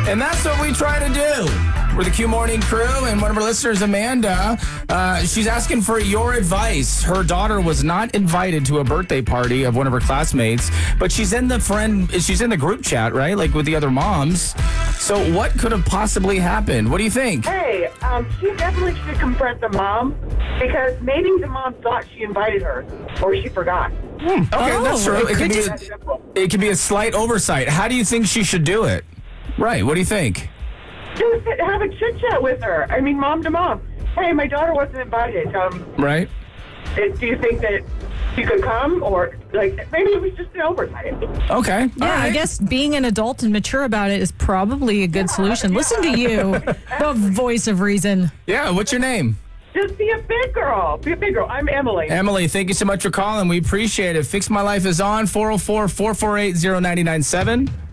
And that's what we try to do. We're the Q Morning Crew, and one of our listeners, Amanda, she's asking for your advice. Her daughter was not invited to a birthday party of one of her classmates, but she's in the group chat, right? Like with the other moms. So what could have possibly happened? What do you think? Hey, she definitely should confront the mom because maybe the mom thought she invited her or she forgot. Okay, that's true. It could be a slight oversight. How do you think she should do it? Right. What do you think? Just have a chit chat with her. I mean, mom to mom. Hey, my daughter wasn't invited. Right. Do you think that she could come, or like maybe it was just an oversight? Okay. Yeah, I guess being an adult and mature about it is probably a good solution. Listen to you, the voice of reason. Yeah. What's your name? Just be a big girl. Be a big girl. I'm Emily. Emily, thank you so much for calling. We appreciate it. Fix My Life is on 404-448-0997.